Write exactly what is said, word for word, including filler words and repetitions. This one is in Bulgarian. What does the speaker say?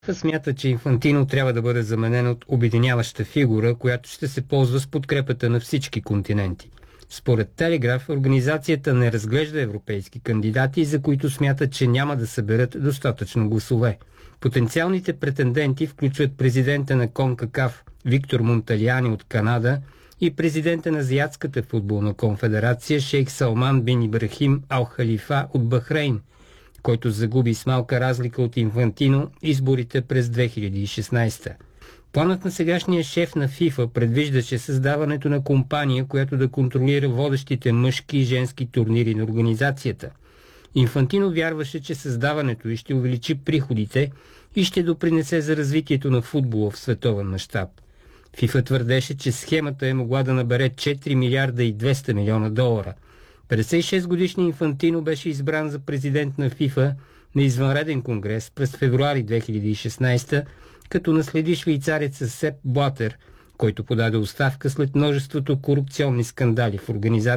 Смята, че Инфантино трябва да бъде заменен от обединяваща фигура, която ще се ползва с подкрепата на всички континенти. Според Телеграф, организацията не разглежда европейски кандидати, за които смята, че няма да съберат достатъчно гласове. Потенциалните претенденти включват президента на Конкакаф Виктор Монталиани от Канада и президента на Азиатската футболна конфедерация Шейх Салман бин Ибрахим Ал Халифа от Бахрейн, който загуби с малка разлика от Инфантино изборите през две хиляди и шестнадесета. Планът на сегашния шеф на ФИФА предвиждаше създаването на компания, която да контролира водещите мъжки и женски турнири на организацията. Инфантино вярваше, че създаването й ще увеличи приходите и ще допринесе за развитието на футбола в световен мащаб. ФИФА твърдеше, че схемата е могла да набере четири милиарда и двеста милиона долара. петдесет и шест годишният Инфантино беше избран за президент на ФИФА на извънреден конгрес през февруари две хиляди и шестнадесета, като наследи швейцареца Сеп Блатер, който подаде оставка след множеството корупционни скандали в организацията.